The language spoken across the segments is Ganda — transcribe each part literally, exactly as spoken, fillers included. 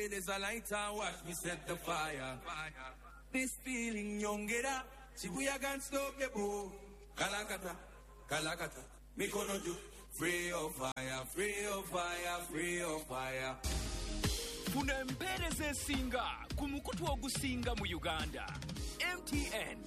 say there's a lighter, watch me set the fire. This feeling young get up, see we are gonna stop the boat. Kalakata, Kalakata, me gonna do free of fire, free of fire, free of fire. Kuna empereze singa, kumukutu ogusinga mu Uganda. M T N.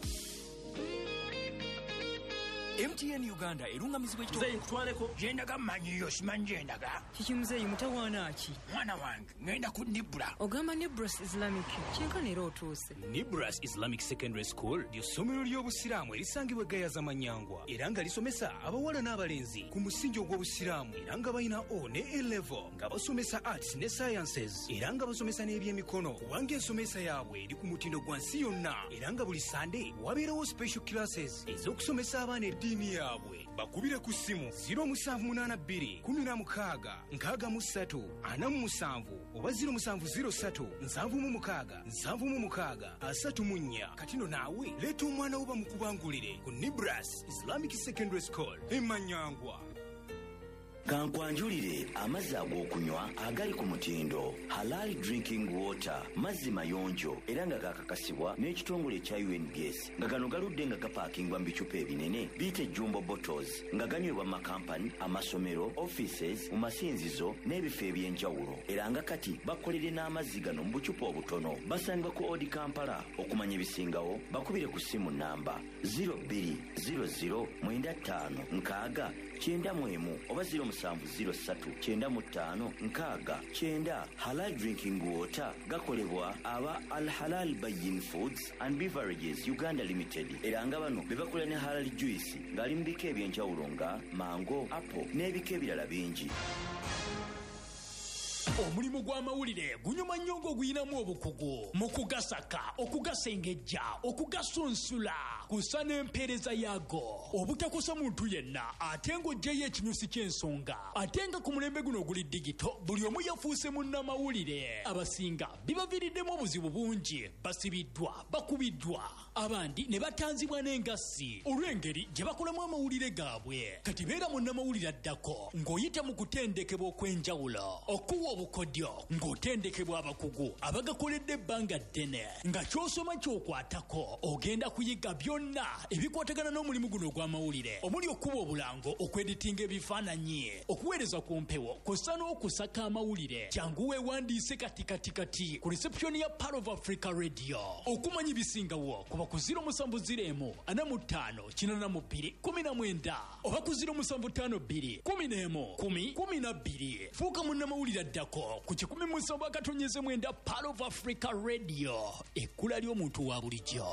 M T N Uganda erungamizibwa ekyo. Mzee nkutwaleko jendaga manyiyo simanyi jendaga. Kiki mzee mutawana ki? Mwana wange ngenda ku Nibra. Ogamba Nibras Islamic. Kyenkana era otuuse. Nibras Islamic Secondary School lyo ssomero ly'obusiraamu erisangibwa Gayaza Manyangwa era nga lisomesa abawala n'abalenzi ku musingi ogw'obusiraamu era nga balina O ne A level nga basomesa arts ne sciences era nga basomesa n'ebyemikono kubanga ensomesa yaabwe eri ku mutindo gwa nsi yonna era nga buli Sunday wabeerawo special classes ez'okusomesa abaana eddiini yaabwe. Bakubire ku ssimu zero seven eight two one zero mukaaga nkaaga mu ssatu ana mu musanvu oba zero seven zero three nsanvu mu mukaaga nsanvu mu mukaaga asatu mu nnya. Katino naawe leeta omwana wo bamukubangulire ku Nibras Islamic Secondary School e Manyangwa. Kankwanjulire amazzi ag'okunywa agali ku mutindo Halal Drinking Water, mazzi mayonjo era nga gakakasibwa n'ekitongole kya U N G S nga gano galudde nga gapaakingwa mu bicupa ebinene biyite jumbo bottles nga ganywebwa mu makampani, amasomero, offices, mu masinzizo n'ebifo eby'enjawulo era nga kati bakolere n'amazzi gano mu bucupa obutono. Basangibwa ku Odi Kampala. Okumanya ebisingawo bakubire ku ssimu namba zero two zero zero nine five nkaaga kyenda mu emu oba zero seven zero three kyenda mu ttaano nkaaga kyenda. Halal Drinking Water gakolebwa aba Al Halal Bayin Foods and Beverages Uganda Limited era nga bano be bakola ne Halal Juice ng'ali mu bika eby'enjawulo nga mango, apple n'ebika ebirala bingi. Omulimu gw'amawulire gunyuma nnyo ng'oguyinamu obukugu mu kugasaka, okugasengejja, okugasunsula kusa n'empeereza yaago obutakosa muntu yenna ate ng'oggyeyo ekinyusi ky'ensonga ate nga ku mulembe guno oguli digito buli omu yafuuse munnamawulire. Abasinga bibaviiriddemu obuzibu bungi, basibiddwa, bakubiddwa, abandi ne batanzibwa n'engassi olw'engeri gye bakolamu amawulire gaabwe. Kati beera munnamawulire addako ng'oyita mu kutendekebwa okw'enjawulo okuwa kodyo ng'otendekebwa abakugu abagakoledde ebbanga ddene nga ky'osoma ky'okwatako ogenda kuyiga byonna ebikwatagana n'omulimu guno ogw'amawulire omuli okuba obulango, okweditinga ebifaananyi, okuweereza ku mpewo kw'ossa n'okusaka amawulire. Jangu weewandiise kati kati kati ku reception ya Part of Africa Radio. Okumanya ebisingawo kuba ku zero seven zero emu ana mu ttaano kinaana mu bbiri kumi na mwenda oba ku zero seven five two kumi n'emu kumi kumi na bbiri. Fuuka munnamawulire addako ku kikumi mu nsonga akatonyeze mwenda Part of Africa Radio, ekkula ly'omuntu wa bulijjo.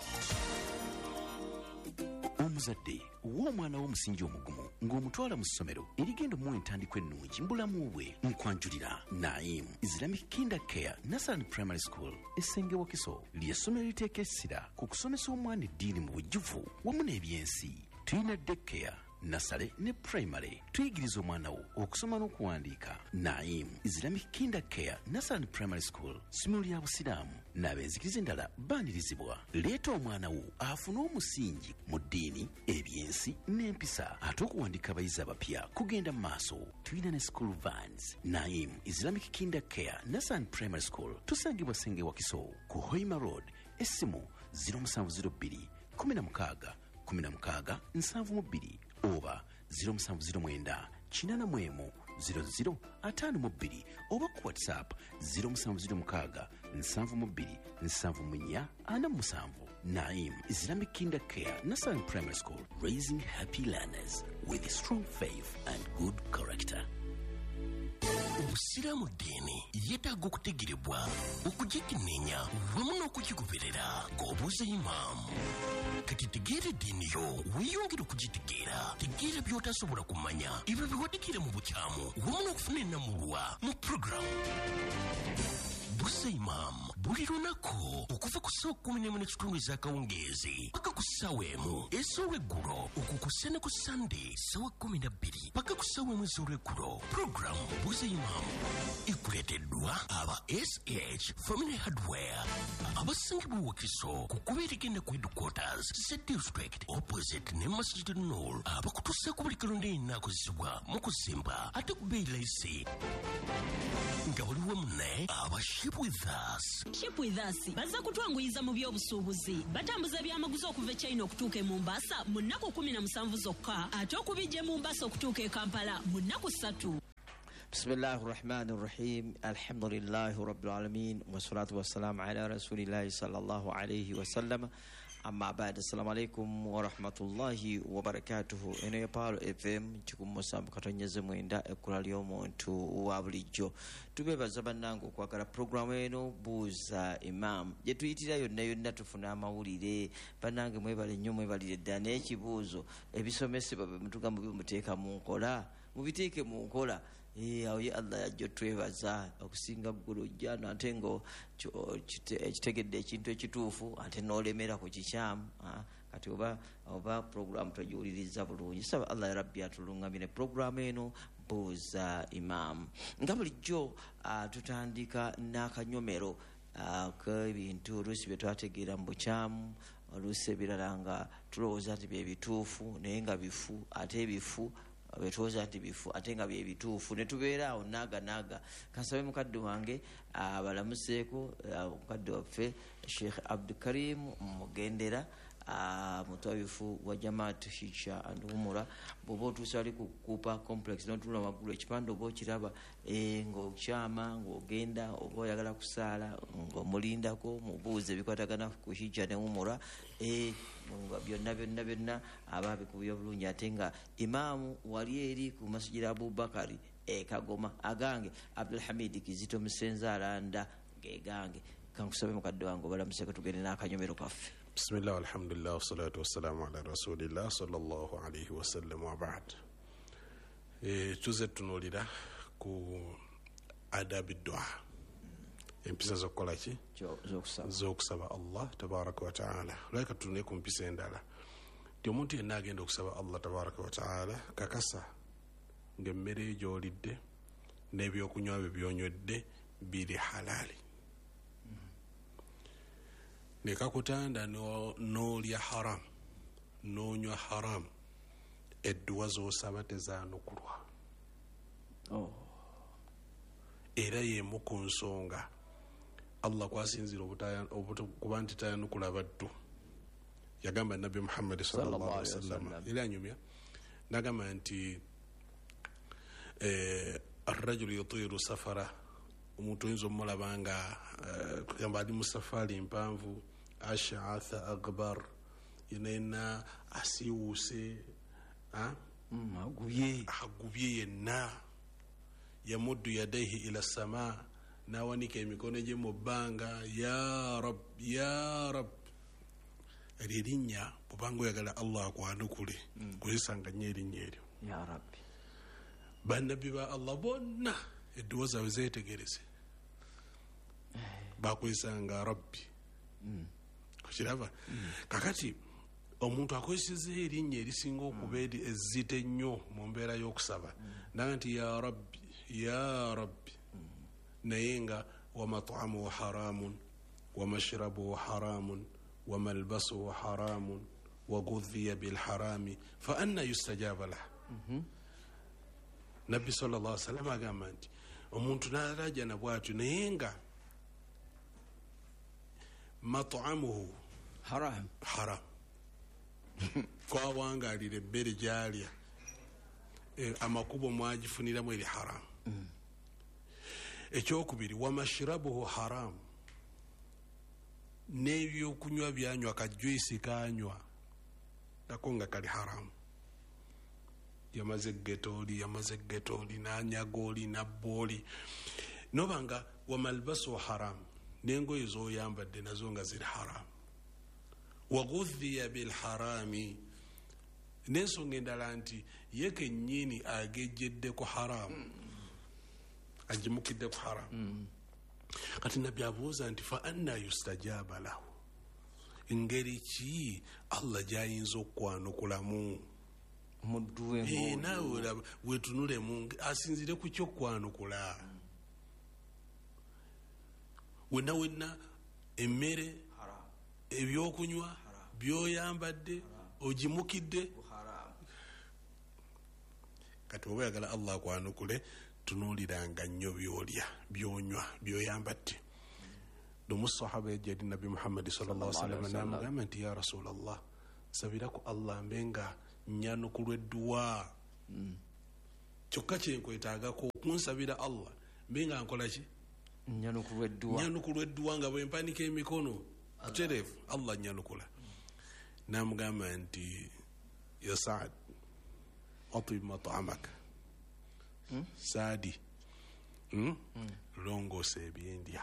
Omuzadde w'omwana w'omusingi omugumu ng'omutwala mu ssomero erigenda mu entandikwa ennungi mu bulamu bwe. Nkwanjulira Naim Islamic Kinder Care Nursery Primary School essenge Wakiso ly'essomero liteeka essira ku kusomesa omwana eddiini mu bujjuvu wamu n'ebyensi. Tuyina daycare, nasale ne primary. Tuyigiriza omwana wo okusoma n'okuwandiika. Naim Islamic Kinder Care Nursery Primary School ssomero lya busiraamu n'abenzikiriza endala baanirizibwa. Leeta omwana wo afune omusingi mu ddiini, ebyensi n'empisa ate okuwandiika abayizi abapya kugenda mu maaso. Tuyina ne school vans. Naim Islamic Kinder Care Nursery Primary School tusangibwa Senge Wakiso ku Hoima Road. Essimu zero seven zero two kumi na mukaaga kumi na mukaaga nsanvu mu bbiri oba zero seven zero nine kinaana mu emu zero zero ataano mu bbiri oba ku WhatsApp zero seven zero mukaaga nsanvu mu bbiri nsanvu mu nnya ana mu musanvu. Naim Islamic Kinder Care Nursery Primary School, raising happy learners with a strong faith and good character. Obusiraamu ddiini yeetaaga okutegerebwa, okugikenneenya wamu n'okukigoberera ng'obuuza imaamu. Kati tegeera eddiini yo weeyongere okugitegeera. Tegeera by'otasobola kumanya ebyo biwadikira mu bukyamu wamu n'okufuna ennamulwa mu puroguramu Busa Imam buli lunaku okuva ku ssaawa kumi n'emu n'ekitundu ez'akawungeezi paka ku ssaawa emu ez'olweggulo okukusa ne ku sande ssaawa kumi na bbiri paka ku ssaawa emu ez'olweggulo puroguramu buuza imaamu ekuleeteddwa aba S H Family Hardware abasangibwa Wakiso ku kuba erigenda ku headquarters z district opposite ne Masjid Nur abakutuusaako buli kalonda enaakozesebwa mu kuzimba ate ku bbeeyi layisi nga waliwo munne aba Ship with Us. Ship with Us baza kutwanguyiza mu by'obusuubuzi batambuza byamaguzi okuva e China okutuuka e Mombasa mu nnaku kumi na musanvu zokka ate okubijja e Mombasa okutuuka e Kampala mu nnaku ssatu. Bismillahi rahmani rahim alhamdulillahi rabbil alamin wassalatu wassalamu ala rasulillahi sallallahu alayhi wasallam amma ba'd. Assalamu alaikum wa rahmatullahi wa barakatuhu. Eno ya Palo F M chikumusambu katonyeze mwenda ekula ly'omuntu wa bulijjo. Tubebaza bannange okwagala programu eno buuza imam gye tuyitira yonna yonna tufuna amawulire. Bannange mwebale nnyo mwebalire ddala n'ekibuuzo ebisomesebwa bwe mutugamba bimuteeka mu nkola mubiteeke mu nkola. Eh awo ye Allah yajjo twebaza okusinga ggulu jana ate ngo ekitegedde ekintu ekituufu ate n'olemera ku kikyamu kati oba oba program togiwuliriza bulungi. Saba Allah ya Rabbi atulungamire program eno buuza imam nga bulijjo tutandika n'akanyomero k'ebintu oluusi bye twategeera mu bukyamu oluusi ebirala nga tulowooza nti bye bituufu naye nga bifu ate ebifu betwoza nti bifu ate nga bye bituufu ne tubeera awo naaga naaga. Kansabe mukadde wange abalamuseeko mukadde waffe Sheikh Abdul Karim Mugendera mutawifu wa Jamaat Hisha and Umura bobo tusali ku Kupa complex n'otula magulu ekipande obo kiraba ng'okyama ng'ogenda oba oyagala kusaala ng'omulindako mubuuze ebikwatagana ku Hisha ne Umura nga byonna byonna byonna abaabikubya bulungi ate nga imaamu wali eri ku Masjid Abubakari e Kagoma agange Abdul Hamid Kizito Musenza alanda gegange. Kankusabe mukadde wange obalamuseko tugende n'akanyomero kaffe. Bismillah alhamdulillah wassalatu wassalamu ala rasulillah sallallahu alayhi wa sallam wa ba'd. Eh tuze tunulira ku adabi dua empisa zokola ki zokusaba Allah tabaraka wa taala. Leka tunne ku mpisa endala ti omuntu yenna agenda okusaba Allah tabaraka wa taala kakasa ng'emmere gy'olidde n'ebyokunywa bye byonywedde biri halali. Nekakutanda n'olya haram n'onywa haram edduwa z'osaba tezaanukulwa. Oh. Era y'emu ku nsonga Allah kwasinzira okuba nti tayanukula baddu. Yagamba Nabbi Muhammad sallallahu alaihi wasallam era anyumya nagamba nti arrajulu yutiru safara omuntu oyinza omulaba nga kugamba ali mu safari mpanvu ash'atha akbar yenna asiwuse agubye agubye yenna yamuddu yadaihi ila sama nawanika emikono gye mu bbanga ya rab ya rab eririnnya bwobanga oyagala Allah akwanukule kuyisanga nnyo erinnya eryo ya rabbi. bannabbi ba Allah bonna edduwa zaabwe zeetegereze bakozesanga rabbi kukiraba. Kakati omuntu akozeseza erinnya erisinga okuba ezzite ennyo mu mbeera y'okusaba naga nti ya rabbi ya rabbi naye nga wa mat'amuhu haramun wa mashrabuhu haramun wa malbasuhu haramun wa ghudhiya bil harami fa anna yustajaba lah. Nabbi sallallahu alaihi wasallam agamba nti omuntu n'alajja na bw'atyo naye nga mat'amuhu haram haram kwawangalira ebbere gyalya amakubo mwagifuniramu eri haram. Ekyokubiri wa mashrabuhu haram n'ebyokunywa byanywa kajuyisi kanywa nako nga kali haram. Yamaze getoli yamaze getoli nanyagoli naboli nobanga wa malbasu haram n'engoye z'oyambadde nazo nga ziri haram. Wa ghudhiya bil harami n'ensonga endala nti ye kennyini agejjedde ku haram agimukidde ku haram. kati nabbi abuuza nti fa anna yustajaba lahu, engeri ki allah gyayinza okukwanukulamu mudduwe naawe wetunulemu asinzire ku kyokwanukula wenna wenna emmere ebyokunywa byoyambadde ogimukidde. Kati oba oyagala allah akwanukule tunuuliranga nnyo byolya byonywa byoyambadde. Lumu sahaba yajja eri nabbi muhammadi sallallahu alaihi wasallam namugamba nti ya rasulallah nsabiraku allah mbenga nyanukulwa edduwa kyokka kyenkwetaagako okunsabira allah mbenga nkola ki nyanukulwa edduwa nga bwempanika emikono butereevu allah nyanukula. Namugamba nti ya Saad atib mat'amaka Saadi longoosa ebyendya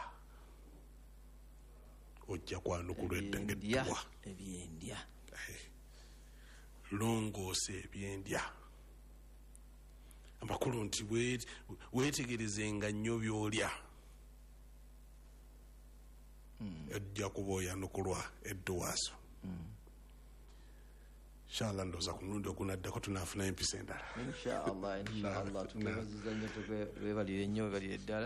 ojja kwanukula edduwa ebyendya longoosa ebyendya. Amakulu nti weetegerezenga nnyo byolya ojja kuba oyanukulwa edduwaazo. Inshallah ndoza ku mulundi ogunaddako tunaafuna empisa endala inshallah inshallah tumwebaziza nnyo twebalire nnyo webalire ddala.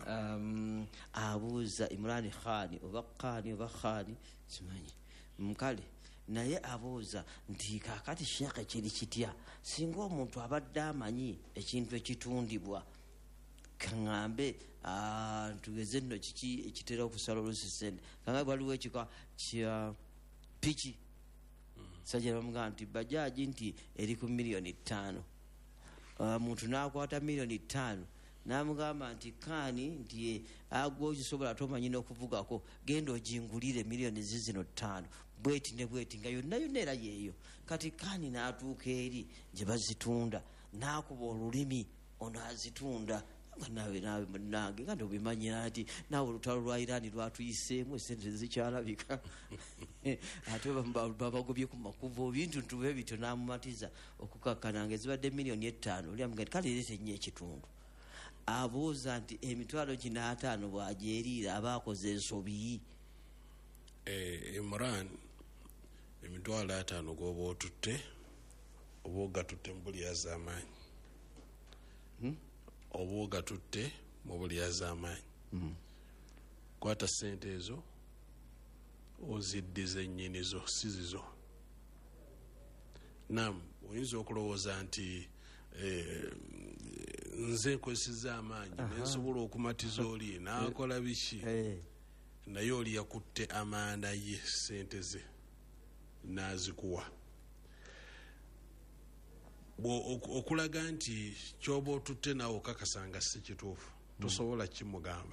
Abuuza Imran Khan oba Khan oba Khan simanyi mukale naye abuuza nti kaakati sheekhe kiri kitya singa omuntu abadde amanyi ekintu ekitundibwa kaŋŋambe tugeze nno kiki ekitera okusala oluusi ssente kaŋŋambe waliwo ekika kya piki sajja bamugamba nti bajaaji nti eri ku miliyoni ttaano muntu n'akwata miliyoni ttaano n'amugamba nti kaani nti agwe okisobola tomanyi n'okuvugako genda ogingulire miliyoni zizino ttaano bweti ne bweti nga yonna yonna era yeeyo. Kati kaani n'atuuka eri gye bazitunda n'akuba olulimi ono azitunda nawe nawe munange nga ndobimanyira nti naawe olutalo lwa Irani lwatuyiseemu esente zikyalabika ate babagobye ku makubo bintu ntube bityo n'amumatiza okukakkananga ezibadde miliyoni ettaano olyamuga nti kale leeta ennyo ekitundu. Abuuza nti emitwalo kina ataano bwagyeriira aba akoze ensobi. Imran emitwalo ataano goba otutte oba ogatutte mu buli yaz'amaanyi oba ogatutte mu buli yaz'amaanyi kwata ssente ezo oziddiza ennyinizo si zizo. Nam oyinza okulowooza nti nze nkozesezza amaanyi nensobola okumatiza oli n'akola biki naye oli yakutte amaanda ye ssente ze n'azikuwa. Okulaga nti kyoba otutte naawe okakasanga si kituufu tosobola kimugamba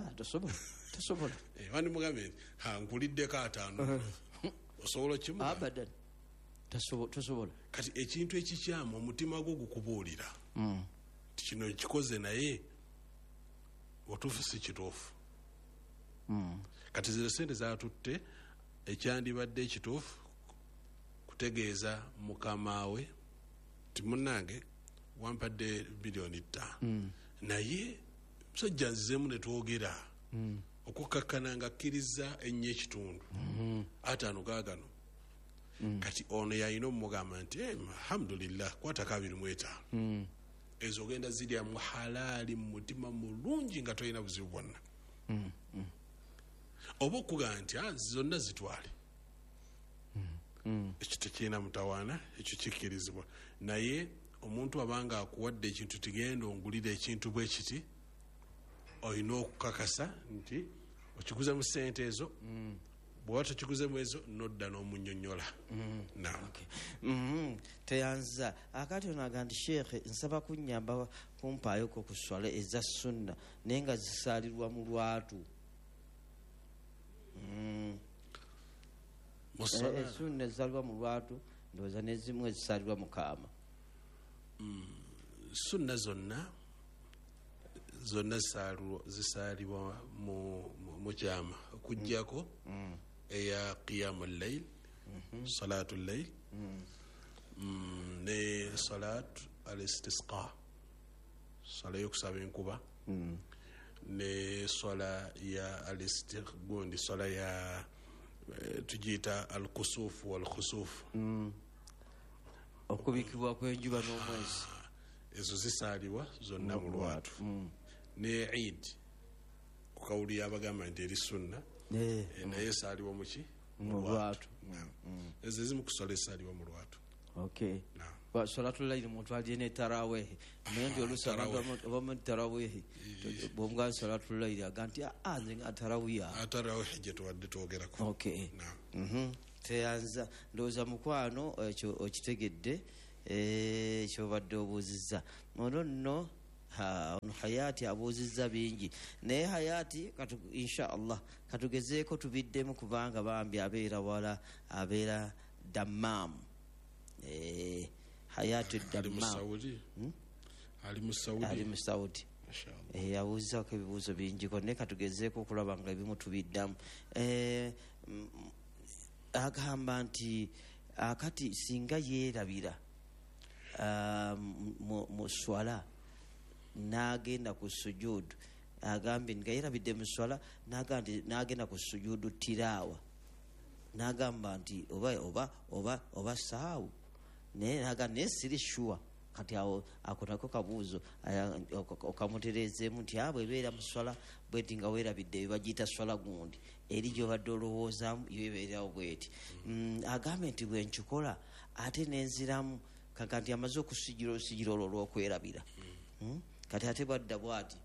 wandi mugambe nti nkuliddeko ataano osobola kimugamba tosobola. Kati ekintu ekikyamu omutima gwo gukubuulira ti kino kikoze naye otuufu si kituufu. Kati zino sente zatutte ekyandibadde ekituufu kutegeeza mukamawe ti munnange wampadde biliyoni ttaano naye musajja nzizeemu ne twogera okukkakkana nga akkiriza ennyo ekitundu ataano gaagano. Kati ono yalina omugamba nti alhamdulillah kwatako abiri mu etaano ezo ogenda zirya mu halaali mu mutima mulungi nga tolina buzibu bwonna. Oba okugamba nti zonna zitwale ekyo tekirina mutawaana ekyo kikkirizibwa. Naye omuntu abanga akuwadde ekintu tigenda ongulira ekintu bwe kiti olina okukakasa nti okiguze mu ssente ezo bw'oba tokiguzemu ezo nodda n'omunnyonnyola. Teyanza akati onaga nti sheekhe nsaba kunnyamba kumpaayoko ku swala eza sunna naye nga zisaalirwa mu lwatu. Sunna ezisaalirwa mu lwatu ndowooza n'ezimu ezisaalirwa mu kaama. Sunna zonna zonna zisaalibwa mu kyama okuggyako eya qiyamu llail salatu llail ne salatu al istisqa sala y'okusaba enkuba ne swala ya alistighgundi swala ya eh, tugiyita alkusufu walkhusufu mm. okubikibwa kwenjuba n'omwezi ezo zisaalibwa zonna mu lwatu mm. ne eid kukawuli abagamba nti eri sunna yeah. naye esaalibwa muki mu lwatu ezo ezimu kuswala esaalibwa mu lwatu. Okay. Ba salatul layl muntu alina tarawih. Naye ndi olusa abantu abamu tarawih. Bomga salatul layl aganti ah nzinga tarawih. Tarawih je tuwadde twogerako. Okay. Mhm. Teyanza ndoza mukwano ekyo okitegedde eh ekyo badde obuziza. Ono nno ha ono hayati abuziza bingi. Naye hayati katu insha Allah katugezeeko tubiddemu kubanga bambi abeera wala abeera Dammam. Eh hayati Dammam hmm? ali mu Saudi ali mu Saudi eh yawuza ko ebibuzo bingi ko ne katugezeeko okulaba nga ebimu tubiddamu eh agamba nti akati singa yeerabira mu swala n'agenda ku sujudu agambe nga yeerabidde mu swala n'agenda ku sujudu tirawa n'agamba nti oba oba oba oba saawu naye naga nesiri sure kati awo akonako kabuuzo okamutereezeemu nti abo ebeera mu swala bweti nga weerabidde bagiyita swala gundi eri gyobadde olowoozaamu yoebeerawo bweti agambe nti bwenkikola ate nenziramu kaka nti amaze okusigira olusigira olwo olwokwerabira kati ate bwadda bwati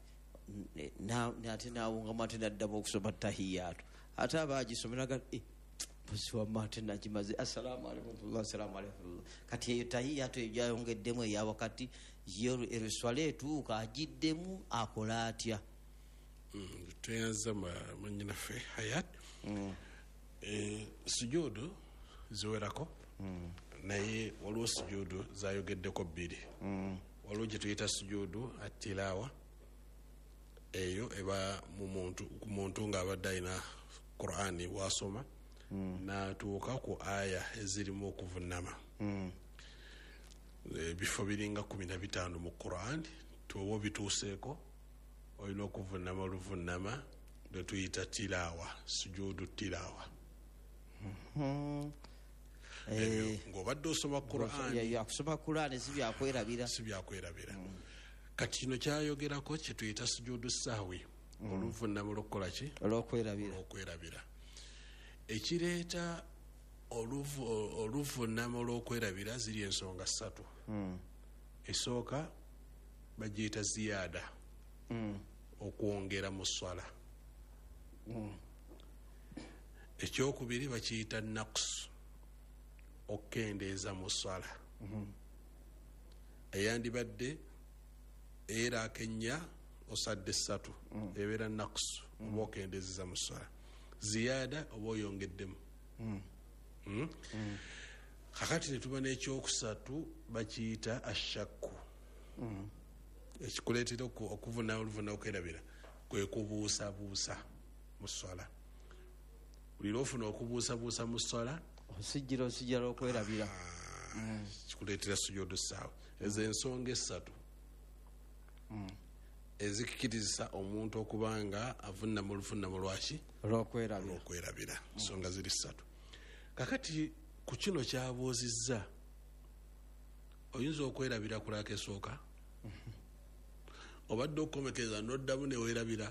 ate nawungamu ate naddamu okusoma tahiyaatu ate abagisomeraga Buswa mate na jimaze assalamu alaykum wa assalamu alaykum kati eyo tahiyatu ejayongeddemu eya wakati yero eriswala etuuka agiddemu akola atya mm tuyanza manyina fe hayat mm eh sujudu ziwerako mm naye waliwo sujudu zayogeddeko bbiri mm waliwo gye tuyita sujudu atilawa eyo eba mu muntu ku muntu ng'abadde alina Qur'ani wasoma Mm. na tuuka ku aya ezirimu okuvunama mm. e, bifo biringa kumi na bitaano mu Qur'an tuobo bituuseeko olina okuvunama oluvunama lwe tuyita tilawa sujudu tilawa mm-hmm. eh, ng'obadde osoma Qur'an yakusoma Qur'an si byakwerabira si byakwerabira mm. kati kino kyayogerako kye tuyita sujudu sahwi mm. oluvunama olw'okukola ki olw'okwerabira olw'okwerabira ekireeta oluvunama olw'okwerabira ziri ensonga ssatu mm. esooka bagiyita ziyada mm. okwongera mu swala mm. ekyokubiri bakiyita naqs okukendeeza mu swala mm. eyandibadde era akenya osadde ssatu mm. ebeera naqs mm. oba okendeezeza mu swala ziyada oba oyongeddemu mm. mm? mm. kakati netuba n'ekyokusatu bakiyita ashakku mm. ekikuleetera okuvuna oluvuna okwerabira kwe kubuusabuusa mu swala buli lwofuna okubuusabuusa mu swala osijjira osijjira okwerabira mm. kikuleetera sujudu saawa ezo ensonga essatu mm. ezikkirizisa omuntu okubanga avunna mu lufuna mu lwaki olw'okwerabira olw'okwerabira ensonga mm. ziri ssatu kakati ku kino kyabuuzizza oyinza okwerabira kulaka esooka mm-hmm. obadde okukomekeza noddamu neweerabira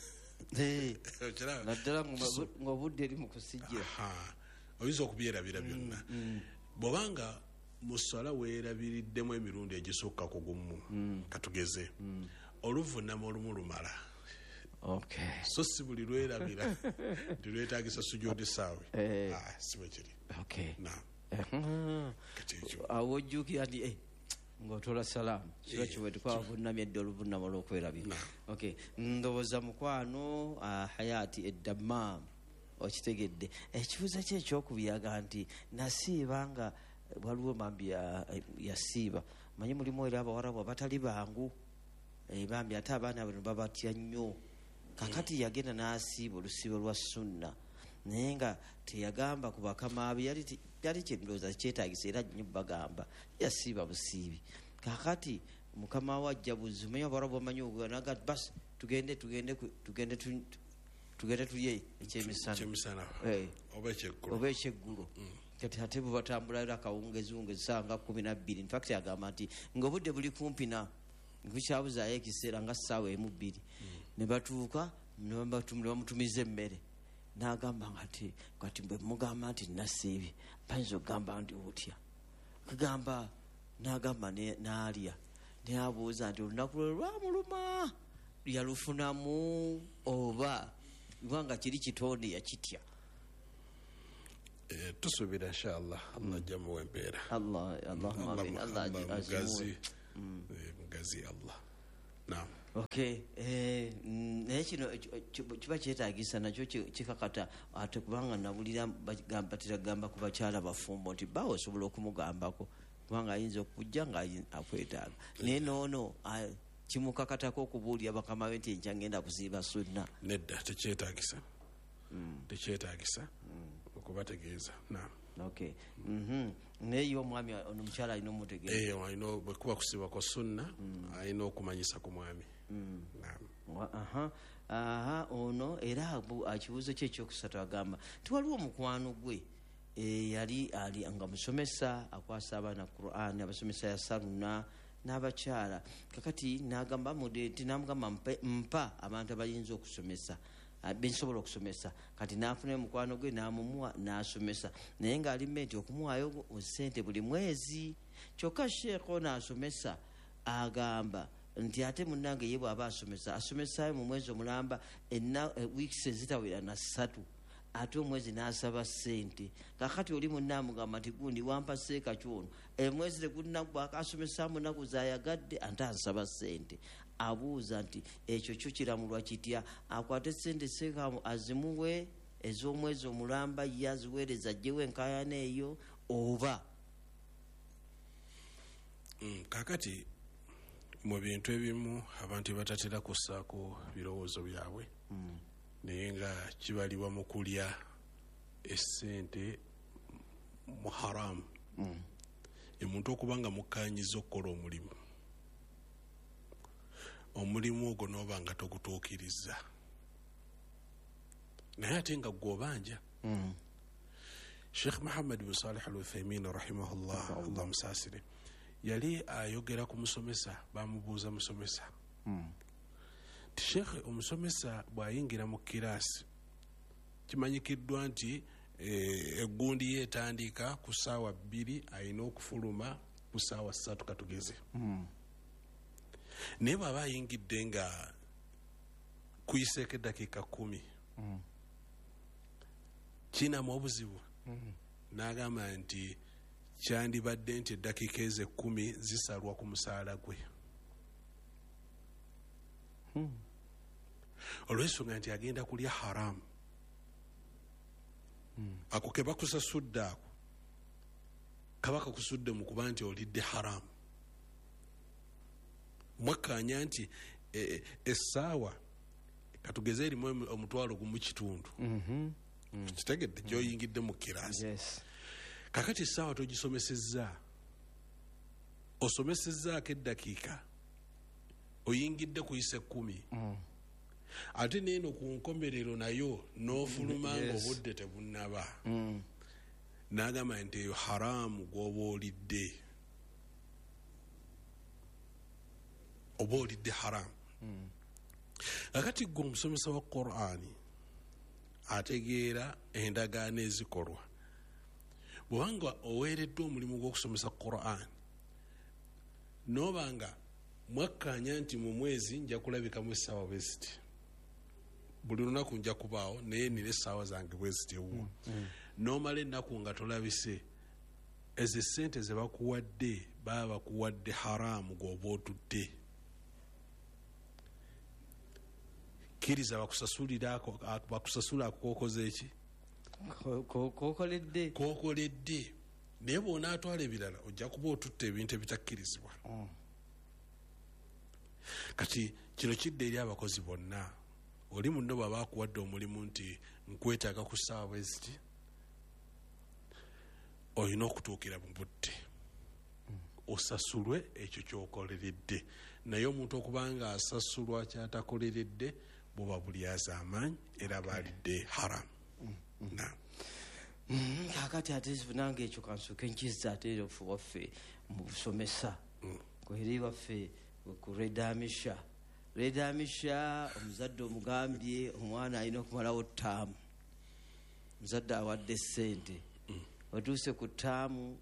naddala ng'obudde eri mu kusijjira oyinza okubyerabira byonna mm, mm. bw'obanga mu swala weerabiriddemu emirundi egisukka ku gumu mm. katugeze mm. oluvunama olumu lumala okay. so si buli lwerabira ntilwetagisa sujuudi saawe eh. ah, si bwe kiri okay. naam awo ojjukira nti eh, ng'otola salaamu kiba kiwe tukwavunamya edda oluvunama olw'okwerabira okay. ndowooza mukwano uh, hayati eddamam okitegedde ekibuuzo kye ekyokubiyaga nti nasiiba nga waliwo mambi yasiiba ya manyi mulimu era abawarabu abatali bangu e, bambi ate abaana bano babatya nnyo kakati yagenda n'asiiba olusiibo lwa sunna naye nga teyagamba ku bakamaabi yali kyendowooza kyetagisa era nnyo bagamba yasiiba busiibi kakati mukama wajja buzi manya barabu manyi oganaga bas tugende tugende tugende tugende tuye ekyemisana ekyemisana eh oba ekyeggulo oba ekyeggulo kati ate bwe batambula era kawungezi wungezi sanga kumi na bbiri in fact agamba nti ng'obudde buli kumpi na bukyabuzaayo ekiseera nga ssaawa emu bbiri ne batuuka ne bamutumiza emmere n'agamba ngati kati bwe mugamba nti nasiibye bayinza okugamba nti otya kugamba n'agamba n'alya neabuuza nti olunaku lwe lwamuluma yalufunamu oba kubanga kiri kitonde yakitya. tusuubira inshallah allah ajja muwa empeera mugazi mugazi allah naam. Okay, eh, naye kino kiba kyetaagisa nakyo kikakata ate kubanga nabulira batira gamba ku bakyala bafumbo nti bawe osobola okumugambako kubanga ayinza okujja nga akwetaaga naye noono kimukakatako okubuulira bakama be nti enkya ngenda kuziiba sunna. Nedda tekyetaagisa tekyetaagisa okubategeeza naam. Okay. Mhm. Naye omwami omukyala alina omutegeeza. Eh, alina bwekuba kusiba kwa sunna alina okumanyisa ku mwami. Aha. Aha, ono era ekibuuzo kye ekyokusatu agamba tiwaliwo omukwano gwe yali ali nga musomesa akwasa abaana Quran abasomesa ya Saruna n'abakyala kakati n'agamba mudeti n'amugamba mpa abantu abayinza okusomesa bensobola okusomesa kati n'afuna omukwano gwe n'amumuwa n'asomesa naye ng'ali menti okumuwaayo sente buli mwezi kyokka sheekho n'asomesa agamba nti ate munnange ye bw'aba asomesa asomesaayo mu mwezi omulamba wiikisi ezitawera na ssatu ate omwezi n'asaba ssente kakati oli munnaamugamba nti gundi wampa seeka kyono emwezi tegunnagwako asomesa munaku zayagadde ante asaba ssente abuuza nti ekyo kyo kiramulwa kitya akwate ssente seeka azimuwe ez'omwezi omulamba ye aziweereza ajjewo enkaayana eyo oba kakati mu bintu ebimu abantu batatera kussaako birowoozo byabwe naye nga kibalibwa mu kulya essente mu haramu omuntu okuba nga mukkaanyiza okukola omulimu omulimu ogwo n'oba nga togutuukiriza naye ate nga gw'obanja. Sheikh Muhammad bin Salih al-Uthaymin rahimahullah allah musaasire yali ayogera ku musomesa bamubuuza musomesa ti shekhe omusomesa bw'ayingira mu kiraasi kimanyikiddwa nti eggundi yeetandika ku ssaawa bbiri ayina okufuluma ku ssaawa ssatu katugeze naye bw'aba ayingidde nga kuyiseeko eddakiika kumi kinamu obuzibu n'agamba nti kyandibadde nti eddakiika ezo ekkumi zisalwa ku musaala gwe olw'ensonga nti agenda kulya haramu ako ke bakusasudde ako kaba kakusudde mu kuba nti olidde haramu mwakkaanya nti essaawa katugeze erimu omutwalo gumu kitundu kitegedde gyoyingidde mu kiraasi kakati essaawa togisomesezza osomesezzaako eddakiika oyingidde kuyisa ekkumi ate neeno ku nkomerero nayo n'ofuluma nga obudde tebunnaba n'agamba nti eyo haramu gw'oba olidde oba olidde haramu kakati gwe omusomesa wa Qur'ani ategeera endagaano ezikolwa bw'obanga oweereddwa omulimu gw'okusomesa Qur'an n'obanga mwakkaanya nti mu mwezi nja kulabikamu essaawa bwe ziti buli lunaku nja kubaawo naye nina essaawa zange bwe ziti ewuwo n'omala ennaku nga tolabise ezo essente ze bakuwadde baba bakuwadde haramu gw'oba otudde kkiriza bakusasula ako kookoze eki kokoledde kokoledde naye bw'onaatwala ebirala ojja kuba otutte ebintu ebitakkirizibwa kati kino kidde eri abakozi bonna oli munno bw'aba akuwadde omulimu nti nkwetaaga ku ssaawa bwe ziti olina okutuukira mu budde osasulwe ekyo kyokoleredde. Naye omuntu okubanga asasulwa kyatakoleredde buba bulyaza amaanyi era balidde haram. Kakati ate nange ekyo kansuke nkiza ate ofu waffe mu busomesa kweri waffe ku redamisha redamisha omuzadde omugambye omwana alina okumalawo ttaamu, omuzadde awadde ssente otuuse ku ttaamu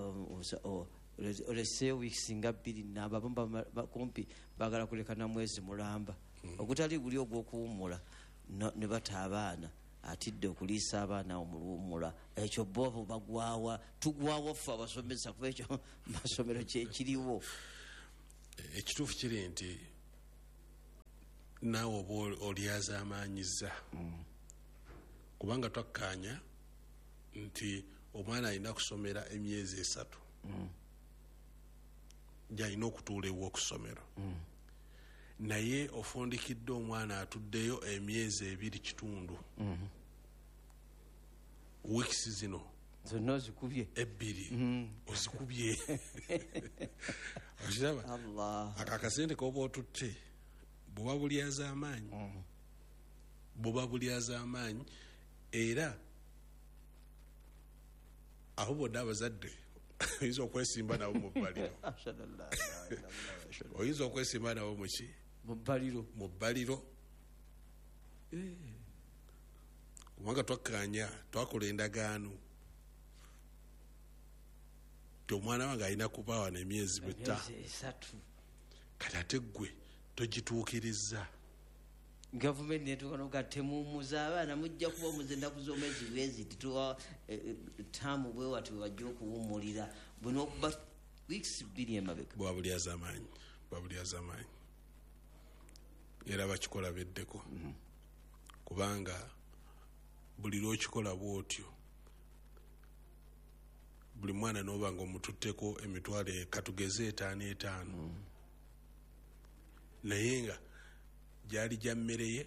olese wiiki nga bbiri nababa kumpi bagala kuleka na mwezi mulamba ogutali guli ogw'okuwummula ne bata abaana atidde okuliisa abaana omuluwummula. Ekyo bobo bagwawa tugwawo ffe abasomesa kuba ekyo masomero kyekiriwo. Ekituufu kiri nti naawe oba olyaza amaanyiza kubanga twakkaanya nti omwana alina kusomera emyezi esatu gyalina okutuula ew'okusomero naye ofundikidde omwana atuddeyo emyezi ebiri kitundu wiikisi zino zonna ozikubye ebbiri ozikubye okiraba ako akasente koba otutte buba bulyaza amaanyi buba bulyaza amaanyi era aho bodda abazadde oyinza okwesimba nabo mu bbaliro oyinza okwesimba nabo muki mubaliro mubaliro kubanga twakkaanya twakola endagaano ti omwana wange alina kubaawa n'emyezi bwetta kati ate ggwe togituukiriza. Gavumenti netukonoga temumuza abaana mujja kuba omuze ennaku z'omwezi bwezi tituwa ttaamu bwe wati wajja okuwummulira buno okuba wiikisi bbiri emabega bwa bulyaza amaanyi bwa bulyaza amaanyi era bakikola beddeko kubanga buli lwokikola bwotyo buli mwana n'oba nga omututteko emitwalo katugeze etaano etaano naye nga gyali gya mmere ye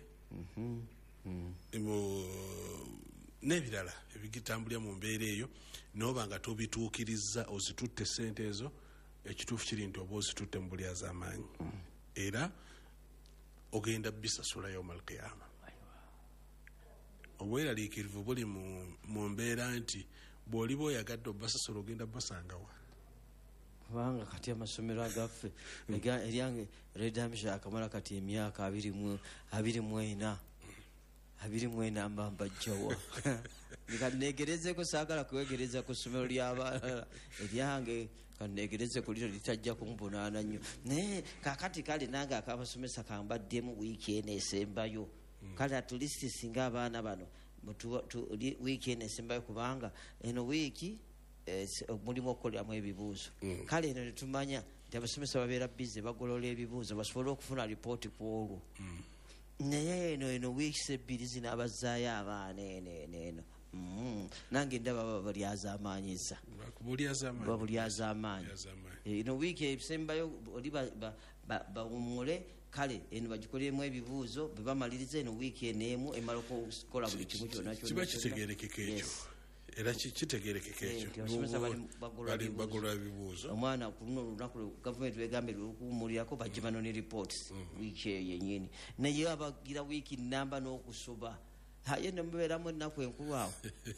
n'ebirala ebigitambulira mu mbeera eyo n'oba nga tobituukiriza ozitutte sente ezo ekituufu kiri nti oba ozitutte mu bulyaza amaanyi era ogenda bisasula yawma alqiyama. Obweraliikirivu buli mu mbeera nti bw'oliba oyagadde obbasasula ogenda basangawa kubanga kati amasomero agaffe eryange redamisha akamala kati emyaka abiri mu ena abiri mu ena mba mbajjawa kanegerezeko saagala kwegereza ku ssomero ly'abaana eryange kanegereze ku lino litajja kumbunaana nnyo naye kakati kale nange akabasomesa kambaddemu wiiki eno esembayo kale atulisti singa abaana bano wiiki eno esembayo kubanga eno wiiki mulimu okukoleramu ebibuuzo kale eno netumanya nti abasomesa babeera bize bagolola ebibuuzo basobole okufuna lipooti ku olwo naye eno eno wiikisi ebbiri zino abazaayo abaana eno eno eno nange ndaba babalyaza amaanyiza babulyaza amaanyi eno wiiki ebisembayo oli bawummule kale eno bagikolemu ebibuuzo bwe bamaliriza eno wiiki eneemu emala okukola buli kimu kyonna kiba kitegeerekeka ekyo era kitegeerekeka ekyo bagolwa ebibuuzo omwana ku luno olunaku gavumenti wegambye lwokuwummulirako bajje bano ne ripooti wiiki eyo yennyini naye abagira wiiki namba n'okusoba haye nemubeeramu ennaku enkulu awo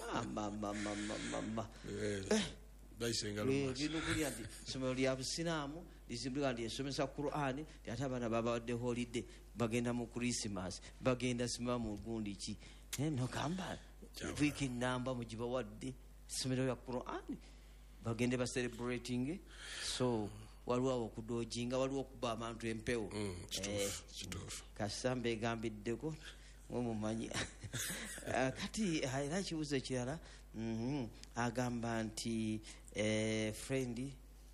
linokulya nti essomero lya busiraamu lizimbulika nti esomesa Qur'ani ti ate abaana babawadde holide bagenda mu Christmas bagenda sima mu gundi ki nogamba wiiki namba mugibawadde essomero lya Qur'ani bagende ba celebrating so waliwo awo okudojinga waliwo okuba abantu empewo kasamba egambiddeko mumumanyi kati era kibuuzo ekirala agamba nti friend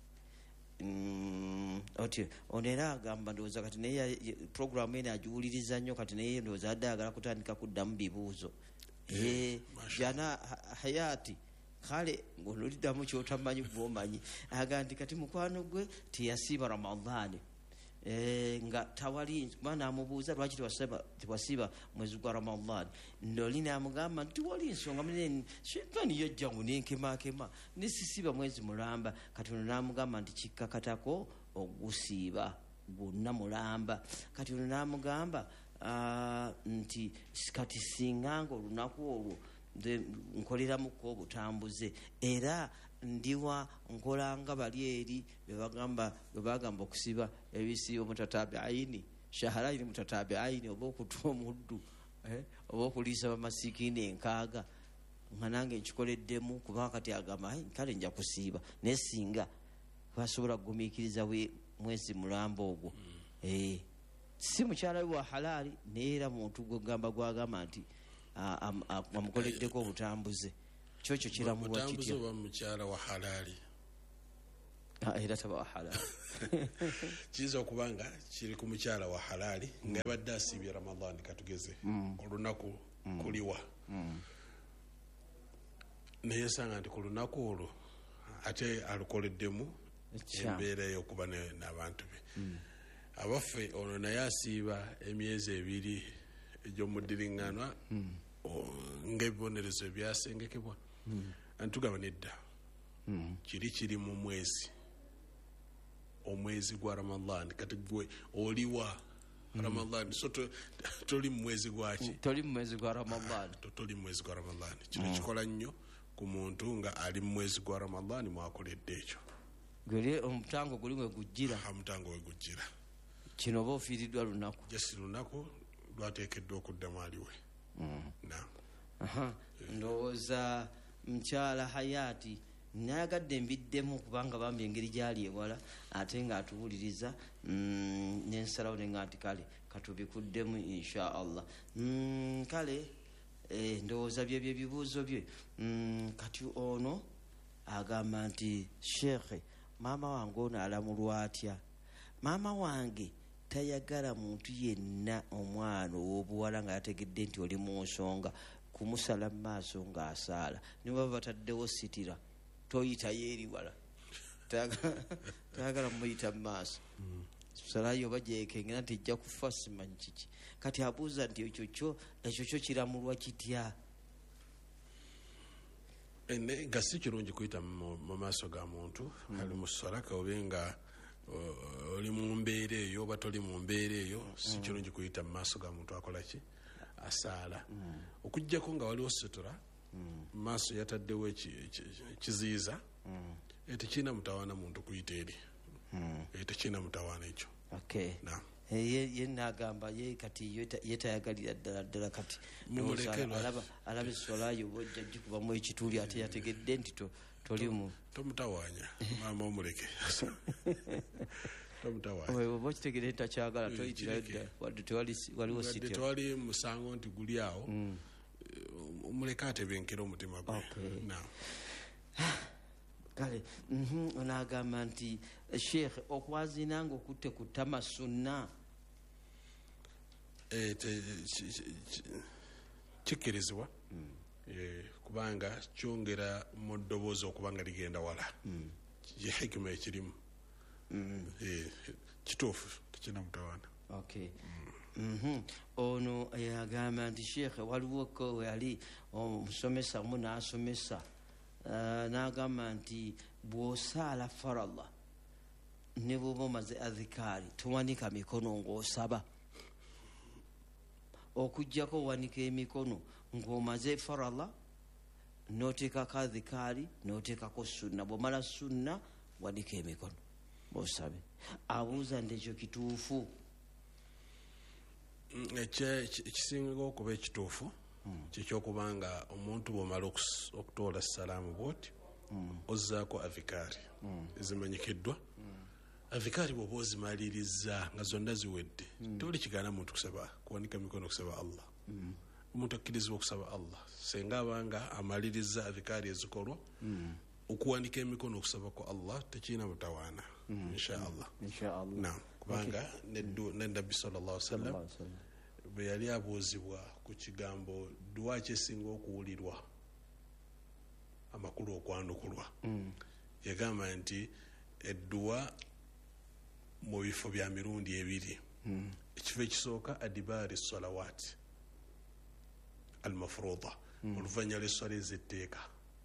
otyo ono era agamba ndowooza kati naye programu eno agiwuliriza nnyo kati naye ndowooza adde ayagala kutandika kuddamu bibuuzo jana hayati kale ng'oliddamu kyotamanyi gwomanyi aga nti kati mukwano gwe teyasiiba Ramadhaani eh, nga tawali kubanga amubuuza lwaki tewasiba mwezi gwa Ramadan ndoli namugamba nti wali nsonga munene shetani yajja ngunenkemaakema nesisiba mwezi mulamba Katonda namugamba nti kikkakatako ogusiiba gwonna mulamba Katonda namugamba uh, nti kati singanga olunaku olwo nkoleramuko obutambuze era ndiwa nkolanga bali eri bebagamba bebagamba okusiba ebisiibo mutatabiaini shaharaini mutatabiaini oba okutwa omuddu eh? oba okuliisa bamasikini enkaaga nga nange nkikoleddemu kubanga kati agamba kale nja kusiiba naye singa basobola kugumiikiriza mwezi mulamba ogwo eh, si mukyala we wa halaali naye era muntu gwegamba gwagamba nti amukoleddeko obutambuze kyokyo kiramulwa kitya oba mukyala wa halaali era taba wa halaali kiyinza okuba nga kiri ku mukyala wa halaali nga yabadde asiibye Ramadan katugeze olunaku kuliwa naye sanga nti ku lunaku olwo ate alukoleddemu embeera ey'okuba n'abantu be abaffe ono naye asiiba emyezi ebiri egy'omuddiringanwa ng'ebibonerezo ebyasengekebwa antugaba nedda kiri kiri mu mwezi omwezi gwa Ramadan kati gwe oliwa Ramadan so toli mu mwezi gwaki toli mu mwezi gwa Ramadan toli mu mwezi gwa Ramadan kino kikola nnyo ku muntu nga ali mu mwezi gwa Ramadan mwakoledde ekyo gwere omutango guli mwe gujjira omutango we gujjira kino oba ofiiriddwa lunaku jesi lunaku lwateekeddwa okuddamu aliwe ndowooza mukyala Hayati nayagadde mbiddemu kubanga bambi engeri gyali ewala ate nga atuwuliriza nensalawo nenga nti kale katubikuddemu insha Allah kale ndowooza byebyo ebibuuzo bye kati ono agamba nti sheekhe maama wange ono alamulwa atya maama wange tayagala muntu yenna omwana ow'obuwala nga yategedde nti oli mu nsonga kumusala mu maaso ng'asaala ne baba bataddewo sitira toyitayo eri wala tayagala muyita mu maaso salayo oba gyekengera nti ejja kufa simanyi kiki kati abuuza nti ekyo kyo ekyo kyo kiramulwa kitya nga si kirungi kuyita mu maaso ga muntu ali mu salaka obe nga oli mu mbeera eyo oba toli mu mbeera eyo si kirungi kuyita mu maaso ga muntu akola ki asaala okuggyako nga waliwo sutura mu maaso yataddewo ekiziyiza tekirina mutawaana muntu kuyita eri tekirina mutawaana ekyo ye nagamba ye kati yetayagalira ddala ddala kati alaba esolayo bojja gikubamu ekituli ate yategedde nti tolimu tomutawaanya maama omuleke oba okitegere ntakyagala toyitira waliwo sitya tewali musango nti guli awo omuleke atebenkera omutima gwe kale onagamba nti sheekh okwazina nga okutte ku tamasunna kikkirizibwa kubanga kyongera mu ddoboozi okuba nga ligenda wala ye hikima ekirimu kituufu tekirina mutawaana ono agamba nti sheekhe waliwo ko yali omusomesa mu n'asomesa n'agamba nti bw'osaala farallah ne bw'oba omaze adhikaari towanika mikono ng'osaba okuggyako owanika emikono ng'omaze farallah n'oteekako adhikaari n'oteekako sunna bw'omala sunna wanika emikono osabe abuuza nti ekyo kituufu ekisinga okuba ekituufu kikyokubanga omuntu bw'omala okutoola salaamu bwoti ozzaako avikaari ezimanyikiddwa avikaari bw'oba ozimaliriza nga zonna ziwedde tewali kigaana muntu kusaba kuwanika mikono okusaba Allah omuntu akkirizibwa okusaba Allah senga abanga amaliriza avikaari ezikolwa okuwanika emikono okusaba ku Allah tekirina mutawaana insha Allah naam kubanga nedabbi sallallahu alaihi wasallam bwe yali abuuzibwa ku kigambo duwa kyesinga okuwulirwa amakulu okwanukulwa yagamba nti edduwa mu bifo bya mirundi ebiri. Ekifo ekisooka adibaari salawat almafruda oluvannyuma lw'esswala ez'etteeka.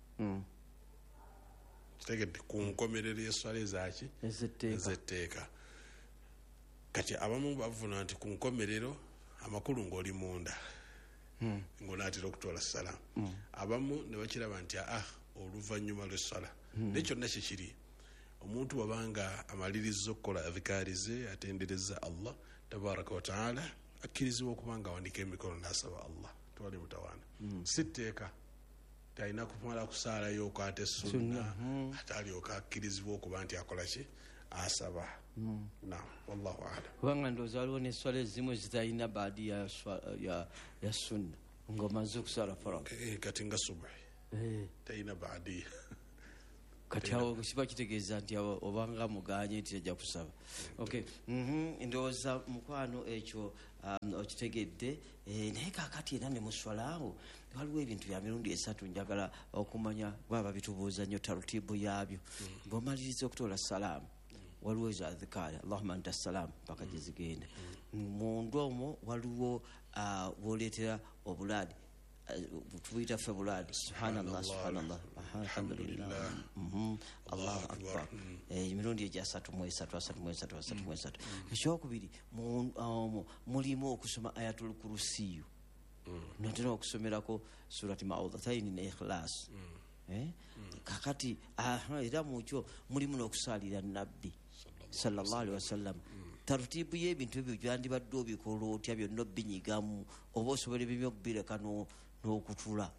Kitegedde ku nkomerero y'esswala ezaki ez'etteeka. Kati abamu bavuna nti ku nkomerero amakulu ng'oli munda ng'onaatera okutwala salaamu. Abamu ne bakiraba nti ah oluvannyuma lw'essala. Naye kyonna kikiri omuntu wabanga amaliriza okukola adhikaari ze atendereza Allah tabaraka wa taala akkirizibwa okuba nga awanika emikono n'asaba Allah twali mutawaana. Si tteeka talina kumala kusaalayo ate sunna ate alyoka akkirizibwa okuba nti akola ki asaba. Naam, wallahu a'lam. Kubanga ndowooza waliwo n'esswala ezimu zitalina baadi ya ya sunna ng'omaze okusala faradhi. Kati nga subuhi talina baadi. Kati awo kiba kitegeeza nti obanga muganye nti ajja kusaba. Okay. Ndowooza mukwano ekyo okitegedde. Naye kaakati era ne muswala awo waliwo ebintu bya mirundi esatu njagala okumanya baba bitubuuza nnyo tarutibu yaabyo. Ng'omaliriza okutoola salaamu waliwo ezo adhikaari allahumma anta salaamu paka gye zigenda. Munda omwo waliwo bw'oleetera obulaadi tubuyita ffe bulaadi subhanallah subhanallah alhamdulillah allahu akbar emirundi egya asatu mu esatu asatu mu esatu asatu mu esatu. Ekyokubiri mulimu okusoma ayatul kurusiyu notera okusomerako surati maudhataini ne ikhlas. Kakati era mukyo mulimu n'okusaalira nabbi sallallahu alaihi wasallam. Tarutibu y'ebintu ebyo gyandibadde obikola otya byonna obinyigamu oba osobola ebimu okubireka n'okutula.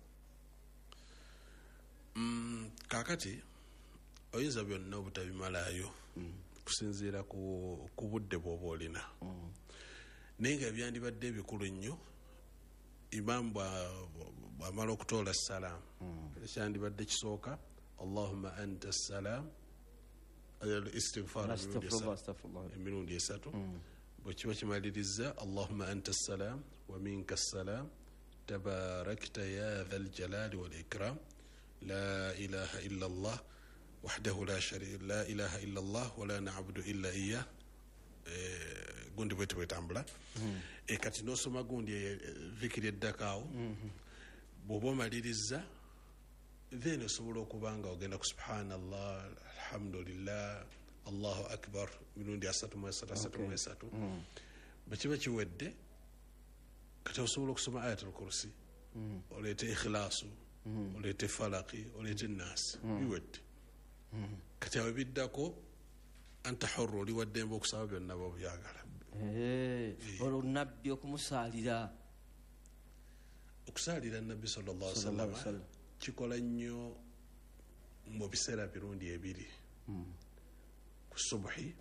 Kakati oyinza byonna obutabimalayo kusinziira ku budde bw'oba olina. Naye nga byandibadde ebikulu nnyo imaamu bw'amala okutoola salaamu ekyandibadde kisooka allahumma anta salaam istighfar emirundi esatu. Bwe kiba kimaliriza allahumma anta salaam wa minka salaam tabarakta ya dha aljalali wal ikram la ilaha illa allah wahdahu la sharika la ilaha illa allah wa la na'budu illa iyyah. Gundi bwete bwetambula. Kati n'osoma gundi vikiri eddakaawo bw'oba omaliriza then osobola okuba nga ogenda ku subhanallah alhamdulillah allahu akbar mirundi asatu mu esatu asatu mu esatu. Bwe kiba kiwedde kati osobola okusoma ayatul kursi oleete ikhlaasu oleete falaki oleete naasi biwedde. Kati awo biddako anta hurru oli waddembe okusaba byonna bwobyagala. Olwo nabbi okumusaalira okusaalira nabbi sallallahu alaihi wasallam kikola nnyo mu biseera birundi ebiri ku subuhi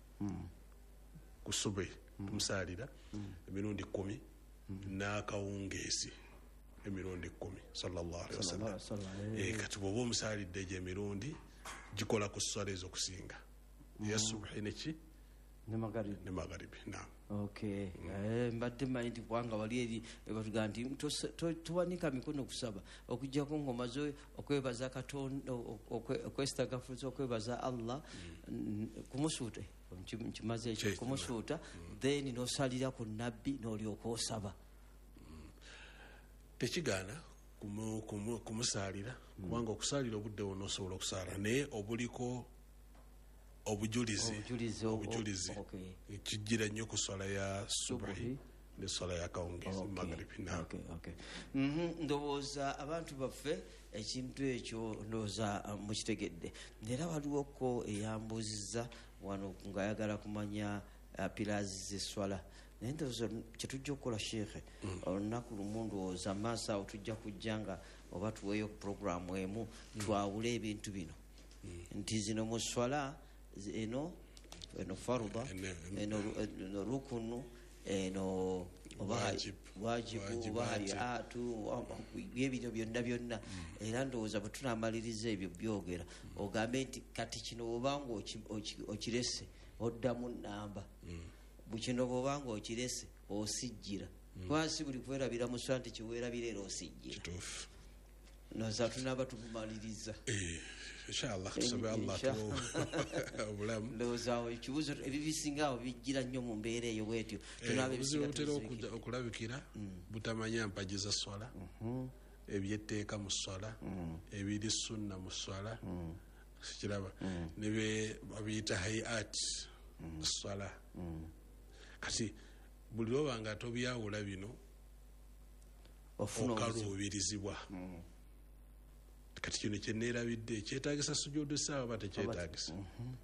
ku subuhi tumusaalira emirundi kumi n'akawungeezi emirundi kumi sallallahu alaihi wasallam. Kati bw'oba omusaalidde egyo emirundi gikola ku sswala ez'okusinga ya subuhi neki ne magharibi ne magharibi. Naam. Okay. Eh mbadde manyi nti bwanga wali eri batuga nti tuwanika mikono kusaba okujjako ngomazo okwebaza Katonda okwestagafuza okwebaza Allah kumusuute nkimaze ekyo kumusuuta then nosalira ku nabbi n'olyoka osaba. Tekigaana kumusaalira kubanga okusaalira obudde wonna osobola okusaala naye obuliko obujulizi obujulizi kijjira nnyo ku swala ya subuhi ne swala ya kawungeezi magharibi. Ndowooza abantu baffe ekintu ekyo ndowooza mukitegedde. Era waliwoko eyambuuzizza wano ng'ayagala kumanya pillars z'esswala. Naye ndowooza kyetujja okukola sheekhe olunaku lumu ndowooza maaso awo tujja kujja nga oba tuweeyo ku puroguramu emu twawule ebintu bino nti zino mu swala eno eno farudha eno rukunu eno wajibu oba hayatu ebyo byonna byonna. Era ndowooza bwe tunamaliriza ebyo byogera ogambe nti kati kino bwobanga okirese oddamu namba bukino bwobanga okirese osijjira kwasi buli kwerabira mu swala nti kiwerabira era osijjira. noza tunaba tukumaliriza inshallah tusabe Allah obulamu ndowooza ekibuzo ebibisingawo bijjira nnyo mu mbeera eyo bwetyo tunabutera okulabikira butamanya mpaji za swala ebyetteeka mu swala ebiri sunna mu swala sikiraba nebe babiyita hayat swala kati buli lwoba nga tobyawula bino okaluubirizibwa kati kino kyeneerabidde kyetagisa sujudu saawa ba tekyetagisa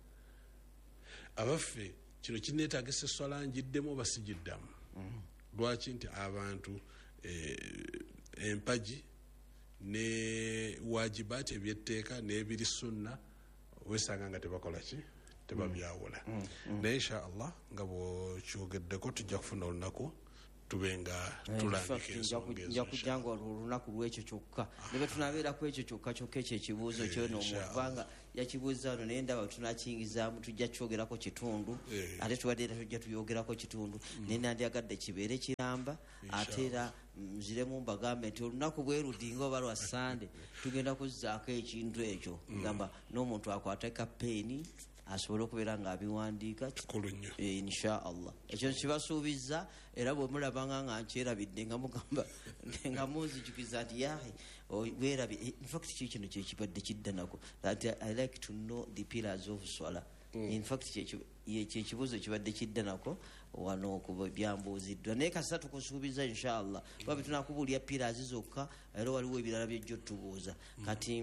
abaffe kino kineetagisa eswala njiddemu oba sigiddamu lwaki nti abantu empaji ne wajibaati ebyetteeka n'ebiri sunna wesanga nga tebakola ki tebabyawula naye insha allah nga bwokyogeddeko tujja kufuna olunaku tube nga tulambika kujjanga olunaku lwekyo kyokka ne bwe tunabeeraku ekyo kyokka kyokka ekyo ekibuuzo kyono omubanga yakibuuza wano naye ndaba tunakiyingizaamu tujja kyogerako kitundu ate tubadde era tujja tuyogerako kitundu naye nandyagadde kibeere kiramba ate era nziremu mbagambe nti olunaku bwe ludinga oba lwa sande tugenda kuzzaako ekintu ekyo gamba n'omuntu akwata kapeeni asobole okubeera ng'abiwandiika insha allah ekyo kibasuubiza era bwe mulabanga nga nkyerabidde nga mugamba nga munzijukiza nti yahe weerabye infact ki kino kyekibadde kidda nako that I like to know the pillars of swala infact kyekibuuzo kibadde kidda nako wano byambuuziddwa naye kasita tukusuubiza insha allah babe tunakubulya pillars zokka era waliwo ebirala byejjo tubuuza kati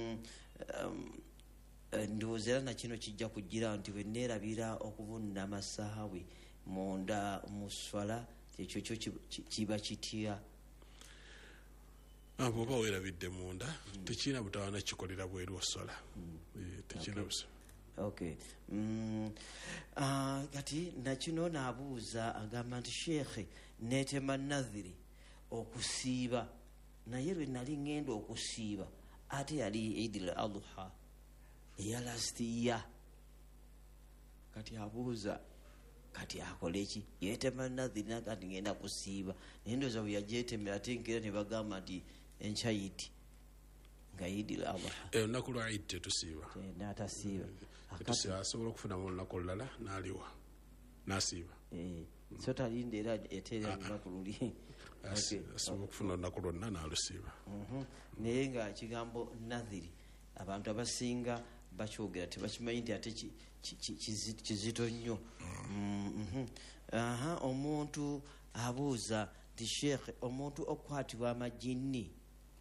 ndowooza era nakino kijja kugira nti bwe neerabira okubunna amasaawe munda mu swala ekyo kyo kiba kitya bwoba weerabidde munda tekirina butawana kikolera bweru oswala tekirina busa okay kati nakino naabuuza agamba nti sheekhe neetema nadhiri okusiiba naye lwe nali ngenda okusiiba ate yali idil adha eya last year kati abuuza kati akole ki yeetema nadhiri nakati ngenda kusiiba naye ndowooza bwe yajeetemera ate nkera ne bagamba nti enkyayiti nga idil adha olunaku lwa idi tetusiiba natasiiba asobola okufunamu olunaku olulala n'aliwa n'asiiba so talinde era eteera olunaku luli asobola okufuna olunaku lwonna n'alusiiba naye nga kigambo nadhiri abantu abasinga bakyogera tebakimanyi nti ate kizito nnyo omuntu abuuza nti sheekhe omuntu okukwatibwa amajini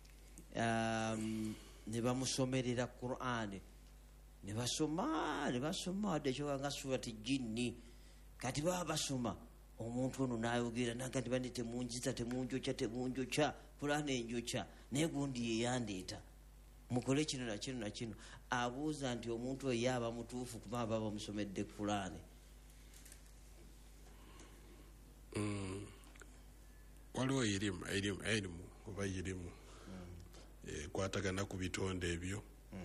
ne bamusomerera Qur'an ne basoma ne basoma wadde ekyoganga surati jinni kati baba basoma omuntu ono n'ayogera naga nti bandi temunjiza temunjokya temunjokya pulani enjokya naye gundi yeyandeeta mukole kino na kino na kino abuuza nti omuntu oyo yaba mutuufu kuba baba bamusomedde pulani waliwo irimu irimu irimu oba irimu kwatagana ku bitonde ebyo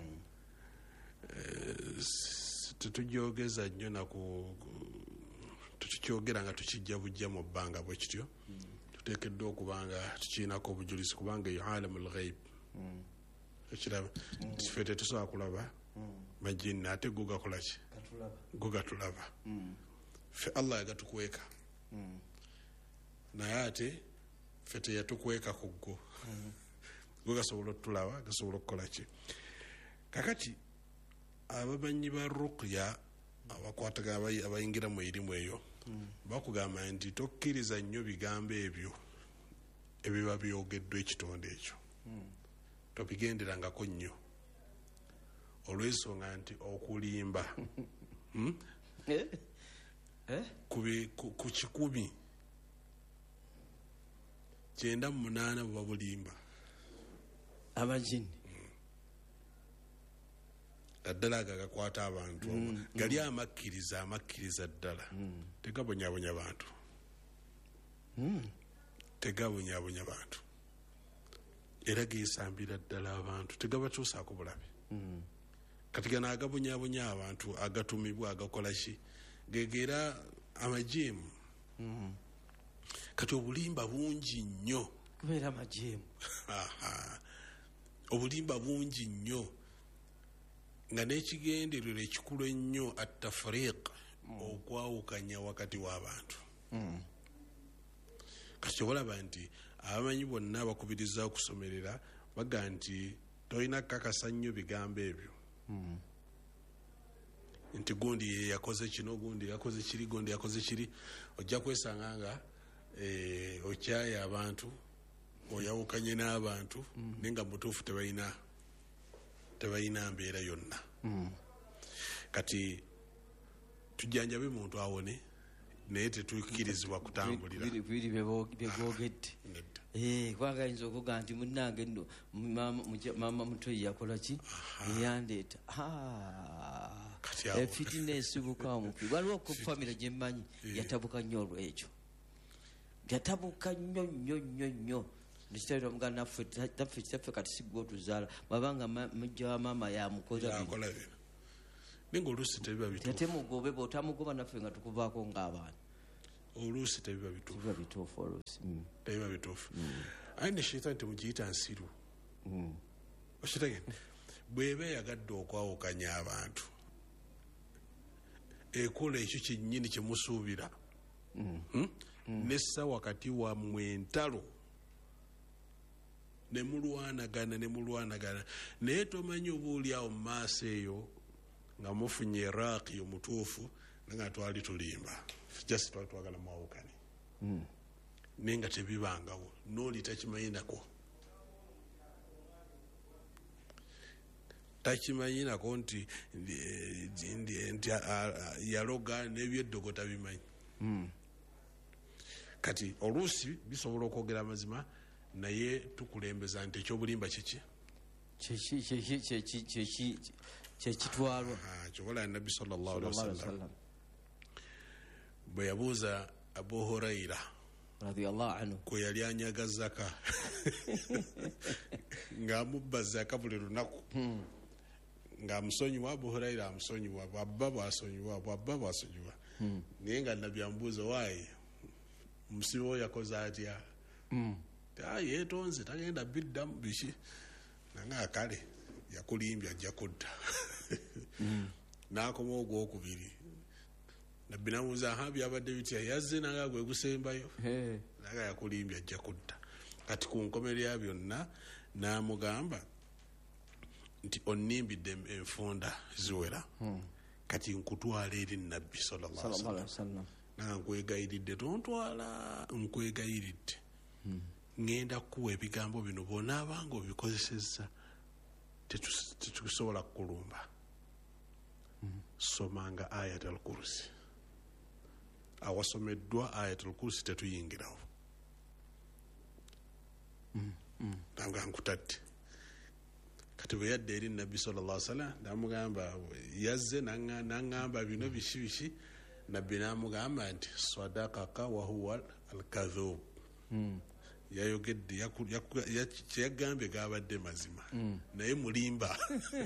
tetujogeza nnyo naku tukikyogera nga tukijja bujja mu bbanga bwe kityo tuteekeddwa okubanga tukiinako obujulizi kubanga eyo alamul ghaib ekiraba ffe tetusobola kulaba majini ate go gakola ki go gatulaba ffe allah yagatukweka naye ate ffe teyatukweka ku go go gasobola otulaba gasobola okukola ki kakati abamanyi ba ruqya abakwatagana abayingira mu irimu eyo bakugamba nti tokkiriza nnyo bigambo ebyo ebiba byogeddwa ekitonde ekyo tobigenderangako nnyo olw'ensonga nti okulimba ku kikumi kyenda mu munaana buba bulimba amajini addala ago agakwata abantu gali amakkiriza amakkiriza ddala tegabonyabonya bantu tegabonyabonya bantu era geesambira ddala abantu tegabatuusaako bulabe kati gano agabonyabonya abantu agatumibwa agakola ki gegera amajeemu kati obulimba bungi nnyo kubeera amajeemu obulimba bungi nnyo nga n'ekigendererwa ekikulu ennyo attafriq okwawukanya wakati w'abantu kati olaba nti abamanyi bonna abakubiriza okusomerera baga nti tolina kakasa nnyo bigambo ebyo nti gundi ye yakoze kino gundi yakoze kiri gundi yakoze kiri ojja kwesanga nga okyaye abantu oyawukanye n'abantu naye nga mutuufu tebalina tebalina mbeera yonna kati tujjanjabe muntu awone naye tetukirizibwa kutambulira biri byebogedde kubanga ayinza okuga nti munnange nno maama mutoyi yakola ki eyandeeta efitina esibuka omupi waliwo ku famire gyemmanyi yatabuka nnyo olwekyo yatabuka nnyo nnyo nnyo nnyo nekitabira omugana naffe taffe kitaffe kati sigwa otuzaala wabanga mujja wa maama yamukoza naye ngaoluusi tebiba bituufu ate mugobe bw'otamugoba naffe nga tukuvaako ng'abaana oluusi tebiba bituufu oluusi tebiba bituufu aye ne sheitaani temugiyita nsiru okitegedde bw'eba eyagadde okwawukanya abantu ekola ekyo kyennyini kyemusuubira nessa wakati wammwe entalo nemulwanagana nemulwanagana naye tomanyi oba oli awo mu maaso eyo nga mufunye iraqi omutuufu nga twali tulimba just twali twagala mwawukane naye nga tebibangawo nooli takimanyi nako takimanyi nako nti yaloga n'ebyeddogo tabimanyi kati oluusi bisobola okwogera amazima naye tukulembeza nti ekyobulimba kiki kyekitwalwa kyobola nabbi sallallahu alaihi wasallam bwe yabuuza Abu Huraira radiyallahu anhu kwe yali anyaga zaka ng'amubba zaka buli lunaku ng'amusonyiwa Abu Huraira amusonyiwa bwabba bwasonyiwa bwabba bwasonyiwa naye nga nabbi amubuuza waayi omusibe oyo yakoze atya yeetonze tagenda biddamu biki nanga akale yakulimbya ajja kudda n'akoma ogwokubiri nabbi namubuuza ha byabadde bitya yazze nanga gwe gusembayo nanga yakulimbya ajja kudda kati ku nkomero ya byonna n'amugamba nti onnimbidde enfunda ziwera kati nkutwala eri nabbi sallallahu alaihi wasallam nanga nkwegayiridde tontwala nkwegayiridde ngenda kuwa ebigambo bino bonaabanga obikozesezza tetusobola kukulumba somanga ayat al kursi awasomeddwa ayat al kursi tetuyingirawo nanga nkutadde kati bwe yadde eri nabbi sallallahu alaihi wasallam namugamba yazze naŋŋamba bino biki biki nabbi namugamba nti sadaqaka wahuwa alkadhub yayogedde kyeyagambye gabadde mazima naye mulimba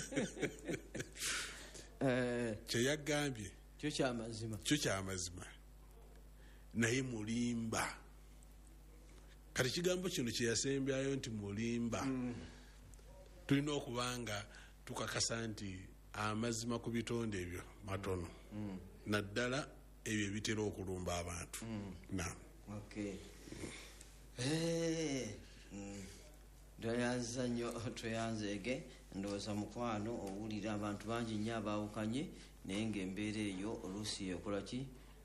kyeyagambye kyo kyamazima kyo kyamazima naye mulimba kati kigambo kino kyeyasembyayo nti mulimba tulina okubanga tukakasa nti amazima ku bitonde ebyo matono naddala ebyo ebitera okulumba abantu nam toyanza nnyo toyanzeege ndowooza mukwano owulira abantu bangi nnyo abaawukanye naye ngaembeera eyo oluusi ekola ki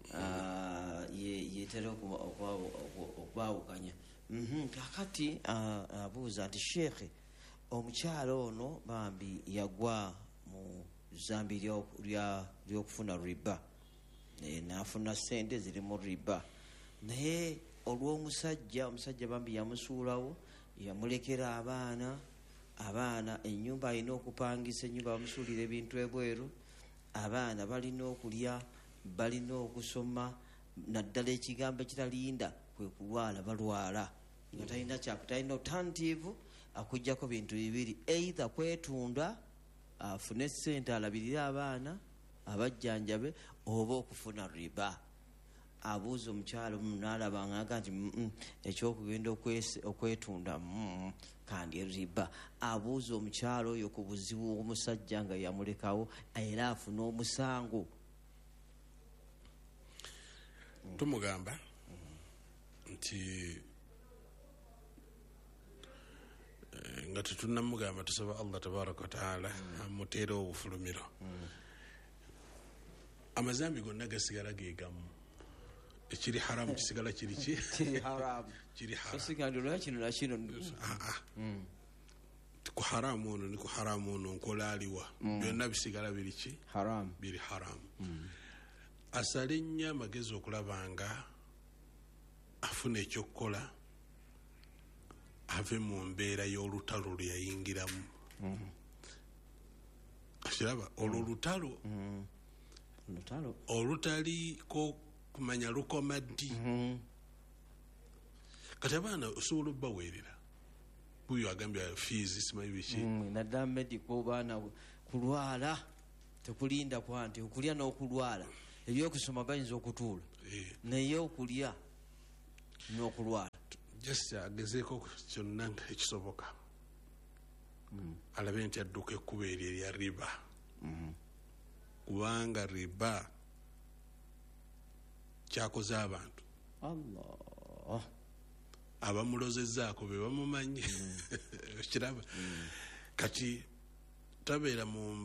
yetera okubaawukanya kakati abuuza nti sheekhe omukyalo ono bambi yagwa mu zambi lyokufuna riba nafuna sente ziri mu riba naye olw'omusajja omusajja bambi yamusuulawo yamulekera abaana abaana ennyumba alina okupangisa ennyumba bamusuulira ebintu ebweru abaana balina okulya balina okusoma naddala ekigambo ekitalinda kwe kulwala balwala nga talina talina otantivu akujjako bintu bibiri eitha kwetunda afune sente alabirire abaana abajjanjabe oba okufuna riba abuuza omukyalo naalaba ngaaga nti ekyokugenda okwetunda kandi riba. Abuuza omukyalo oyo ku buzibu omusajja nga yamulekawo era afuna omusango. tumugamba nti nga tetunamugamba tusaba Allah tabaraka wa taala amuteere obufulumiro. Amazambi gonna gasigala gegamu, ekiri haramu kisigala kiri ki kiri haramu kiri haramu sosigandula kino na kino ku haramu ono ni ku haramu ono nkola aliwa byonna bisigala biri ki haramu biri haramu. Asale nnyo amagezi okulabanga afuna ekyokukola ave mu mbeera y'olutalo lwe yayingiramu. Akiraba olwo olutalo olutaliko kumanya lukoma ddi. Kati abaana osobola obbaweerera buyo agambye fees simanyi biki naddala medical baana kulwala tekulinda kwanti okulya n'okulwala ebyokusoma bayinza okutuula naye okulya n'okulwala just agezeeko kyonna ekisoboka alabe nti adduka ekkuba eryo erya riba kubanga riba kyakoze abantu Allah abamulozezzaako be bamumanyi kiraba kati tabeera mu